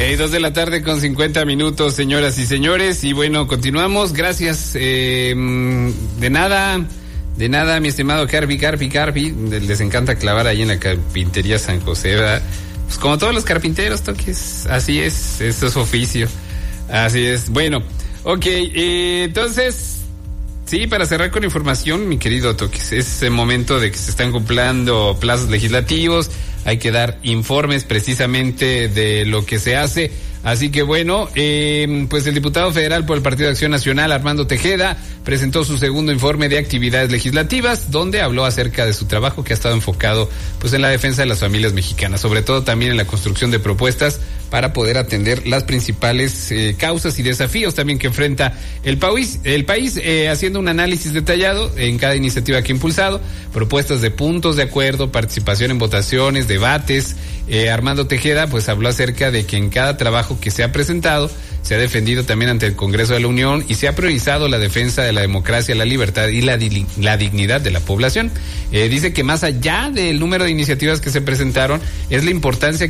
2:50 p.m, señoras y señores. Y bueno, continuamos. Gracias. De nada, mi estimado Carpi. Les encanta clavar ahí en la carpintería San José, ¿verdad? Pues como todos los carpinteros, Toques. Así es, esto es oficio. Así es. Bueno, ok. Entonces, sí, para cerrar con información, mi querido Toques, es el momento de que se están cumpliendo plazos legislativos. Hay que dar informes precisamente de lo que se hace. Así que bueno, pues el diputado federal por el Partido de Acción Nacional, Armando Tejeda, presentó su segundo informe de actividades legislativas, donde habló acerca de su trabajo que ha estado enfocado pues en la defensa de las familias mexicanas, sobre todo también en la construcción de propuestas para poder atender las principales causas y desafíos también que enfrenta el país, haciendo un análisis detallado en cada iniciativa que ha impulsado, propuestas de puntos de acuerdo, participación en votaciones, debates. Armando Tejeda pues habló acerca de que en cada trabajo que se ha presentado se ha defendido también ante el Congreso de la Unión y se ha priorizado la defensa de la democracia, la libertad y la dignidad de la población. Dice que más allá del número de iniciativas que se presentaron, es la importancia